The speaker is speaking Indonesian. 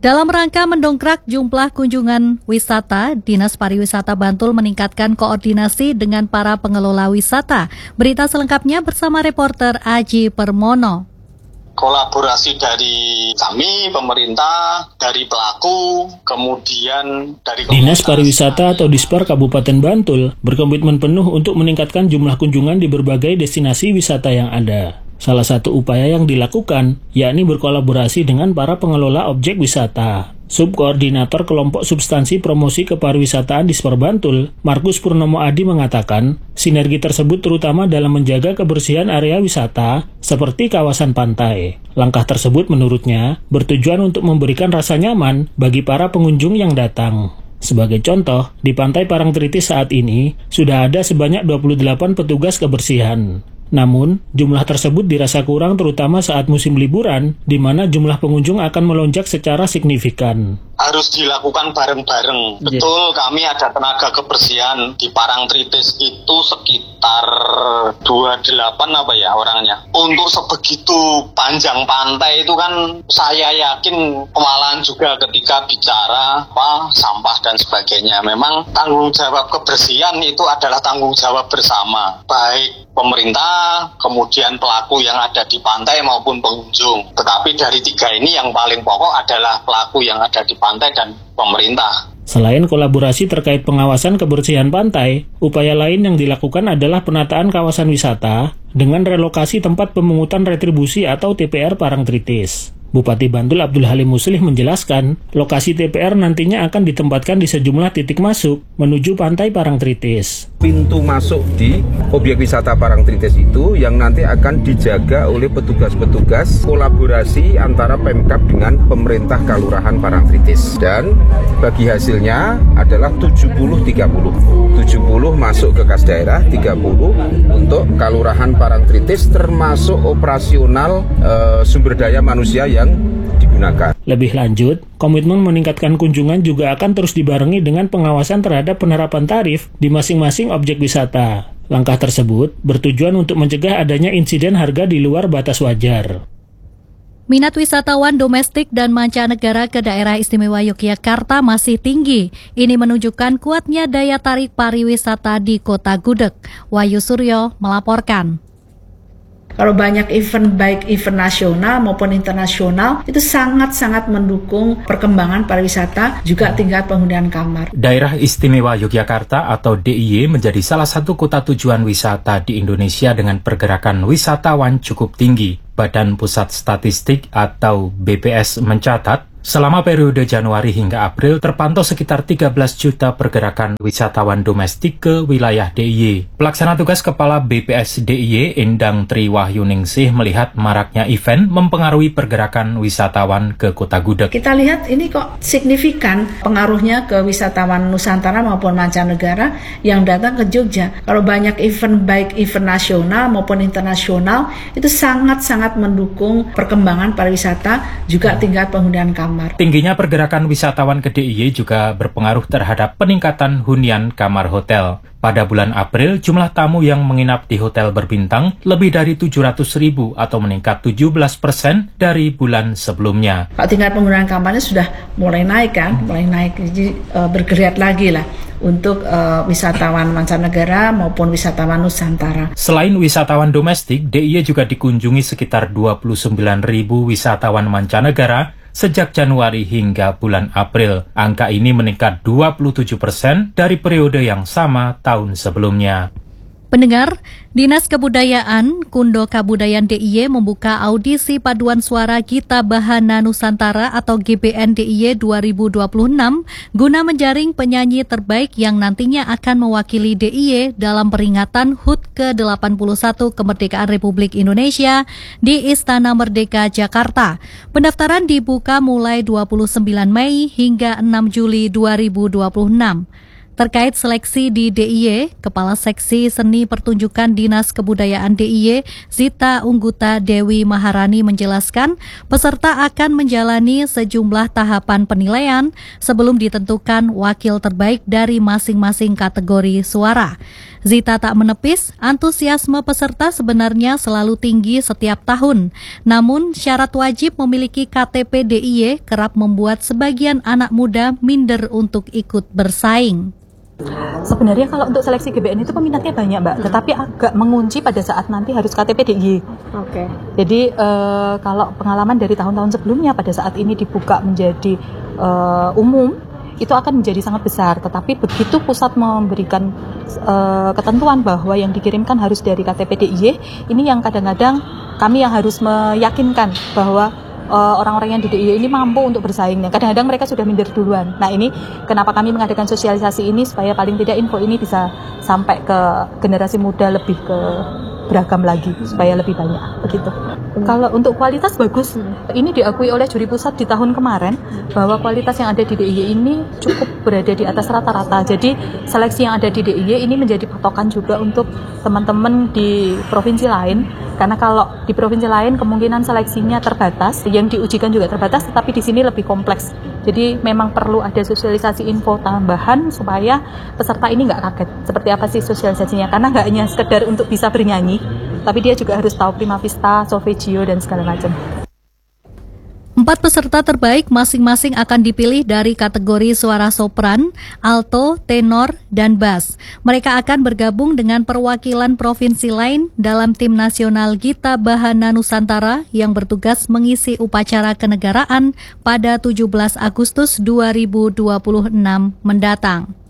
Dalam rangka mendongkrak jumlah kunjungan wisata, Dinas Pariwisata Bantul meningkatkan koordinasi dengan para pengelola wisata. Berita selengkapnya bersama reporter Aji Permono. Kolaborasi dari kami, pemerintah, dari pelaku, kemudian dari Dinas Pariwisata atau Dispar Kabupaten Bantul berkomitmen penuh untuk meningkatkan jumlah kunjungan di berbagai destinasi wisata yang ada. Salah satu upaya yang dilakukan yakni berkolaborasi dengan para pengelola objek wisata. Subkoordinator Kelompok Substansi Promosi Kepariwisataan Dispar Bantul, Markus Purnomo Adi mengatakan, sinergi tersebut terutama dalam menjaga kebersihan area wisata seperti kawasan pantai. Langkah tersebut menurutnya bertujuan untuk memberikan rasa nyaman bagi para pengunjung yang datang. Sebagai contoh, di Pantai Parangtritis saat ini sudah ada sebanyak 28 petugas kebersihan. Namun, jumlah tersebut dirasa kurang terutama saat musim liburan, di mana jumlah pengunjung akan melonjak secara signifikan. Harus dilakukan bareng-bareng. Betul, kami ada tenaga kebersihan di Parangtritis itu sekitar 28 orangnya. Untuk sebegitu panjang pantai itu kan saya yakin kewalahan juga ketika bicara sampah dan sebagainya. Memang tanggung jawab kebersihan itu adalah tanggung jawab bersama. Baik pemerintah, kemudian pelaku yang ada di pantai maupun pengunjung. Tetapi dari tiga ini yang paling pokok adalah pelaku yang ada di pantai dan pemerintah. Selain kolaborasi terkait pengawasan kebersihan pantai, upaya lain yang dilakukan adalah penataan kawasan wisata dengan relokasi tempat pemungutan retribusi atau TPR Parangtritis. Bupati Bantul Abdul Halim Muslih menjelaskan, lokasi TPR nantinya akan ditempatkan di sejumlah titik masuk menuju Pantai Parangtritis. Pintu masuk di objek wisata Parangtritis itu yang nanti akan dijaga oleh petugas-petugas kolaborasi antara Pemkab dengan pemerintah Kalurahan Parangtritis. Dan bagi hasilnya adalah 70-30. 70 masuk ke kas daerah, 30 untuk Kalurahan Parangtritis termasuk operasional sumber daya manusia yang digunakan. Lebih lanjut, komitmen meningkatkan kunjungan juga akan terus dibarengi dengan pengawasan terhadap penerapan tarif di masing-masing objek wisata. Langkah tersebut bertujuan untuk mencegah adanya insiden harga di luar batas wajar. Minat wisatawan domestik dan mancanegara ke daerah istimewa Yogyakarta masih tinggi. Ini menunjukkan kuatnya daya tarik pariwisata di Kota Gudeg. Wahyu Suryo melaporkan. Kalau banyak event, baik event nasional maupun internasional, itu sangat-sangat mendukung perkembangan pariwisata, juga tingkat penghunian kamar. Daerah Istimewa Yogyakarta atau DIY menjadi salah satu kota tujuan wisata di Indonesia dengan pergerakan wisatawan cukup tinggi. Badan Pusat Statistik atau BPS mencatat, selama periode Januari hingga April terpantau sekitar 13 juta pergerakan wisatawan domestik ke wilayah DIY. Pelaksana tugas Kepala BPS DIY Endang Triwahyuningsih melihat maraknya event mempengaruhi pergerakan wisatawan ke Kota Gudeg. Kita lihat ini kok signifikan pengaruhnya ke wisatawan Nusantara maupun mancanegara yang datang ke Jogja. Kalau banyak event, baik event nasional maupun internasional, itu sangat-sangat mendukung perkembangan pariwisata, juga tingkat penghunian kamar. Tingginya pergerakan wisatawan ke DIY juga berpengaruh terhadap peningkatan hunian kamar hotel. Pada bulan April, jumlah tamu yang menginap di hotel berbintang lebih dari 700.000 atau meningkat 17% dari bulan sebelumnya. Tingkat penggunaan kamarnya sudah mulai naik kan, jadi bergeliat lagi lah untuk wisatawan mancanegara maupun wisatawan Nusantara. Selain wisatawan domestik, DIY juga dikunjungi sekitar 29.000 wisatawan mancanegara sejak Januari hingga bulan April. Angka ini meningkat 27% dari periode yang sama tahun sebelumnya. Pendengar, Dinas Kebudayaan Kundo Kabudayaan DIY membuka audisi paduan suara Gita Bahana Nusantara atau GBN DIY 2026 guna menjaring penyanyi terbaik yang nantinya akan mewakili DIY dalam peringatan HUT ke-81 Kemerdekaan Republik Indonesia di Istana Merdeka Jakarta. Pendaftaran dibuka mulai 29 Mei hingga 6 Juli 2026. Terkait seleksi di DIY, Kepala Seksi Seni Pertunjukan Dinas Kebudayaan DIY, Zita Ungguta Dewi Maharani menjelaskan, peserta akan menjalani sejumlah tahapan penilaian sebelum ditentukan wakil terbaik dari masing-masing kategori suara. Zita tak menepis, antusiasme peserta sebenarnya selalu tinggi setiap tahun. Namun, syarat wajib memiliki KTP DIY kerap membuat sebagian anak muda minder untuk ikut bersaing. Sebenarnya kalau untuk seleksi GBN itu peminatnya banyak, Mbak, tetapi agak mengunci pada saat nanti harus KTP DIY. Oke. Jadi kalau pengalaman dari tahun-tahun sebelumnya pada saat ini dibuka menjadi umum, itu akan menjadi sangat besar. Tetapi begitu pusat memberikan ketentuan bahwa yang dikirimkan harus dari KTP DIY, ini yang kadang-kadang kami yang harus meyakinkan bahwa orang-orang yang di DIY ini mampu untuk bersaing. Kadang-kadang mereka sudah minder duluan. Nah, ini kenapa kami mengadakan sosialisasi ini, supaya paling tidak info ini bisa sampai ke generasi muda lebih ke beragam lagi, supaya lebih banyak begitu. Kalau untuk kualitas bagus, ini diakui oleh juri pusat di tahun kemarin bahwa kualitas yang ada di DIY ini cukup berada di atas rata-rata. Jadi seleksi yang ada di DIY ini menjadi patokan juga untuk teman-teman di provinsi lain. Karena kalau di provinsi lain kemungkinan seleksinya terbatas, yang diujikan juga terbatas, tetapi di sini lebih kompleks. Jadi memang perlu ada sosialisasi info tambahan supaya peserta ini nggak kaget. Seperti apa sih sosialisasinya? Karena nggak hanya sekedar untuk bisa bernyanyi, tapi dia juga harus tahu prima vista, solfeggio, dan segala macam. 4 peserta terbaik masing-masing akan dipilih dari kategori suara sopran, alto, tenor, dan bass. Mereka akan bergabung dengan perwakilan provinsi lain dalam tim nasional Gita Bahana Nusantara yang bertugas mengisi upacara kenegaraan pada 17 Agustus 2026 mendatang.